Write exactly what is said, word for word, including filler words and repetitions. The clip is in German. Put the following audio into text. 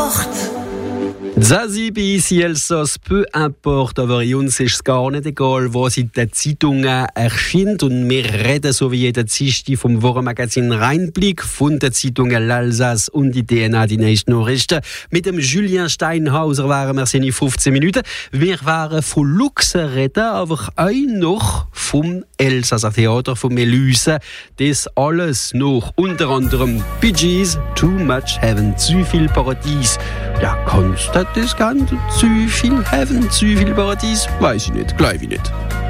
importe. Zazie bis Elsass, peu importe, aber uns ist es gar nicht egal, was in den Zeitungen erscheint. Und wir reden so wie jeden Dienstag vom Wochenmagazin Rheinblick, von den Zeitungen L'Alsace und die D N A, die nächsten Nachrichten. Mit dem Julien Steinhauser waren wir in fünfzehn Minuten. Wir waren von Luchsen reden, aber auch noch vom Elsasser Theater, von Melüse. Das alles noch, unter anderem Bee Gees, Too Much Heaven, zu viel Paradies. Ja, kannst du das Ganze zu viel Heaven, zu viel Paradies? Weiß ich nicht, glaube ich nicht.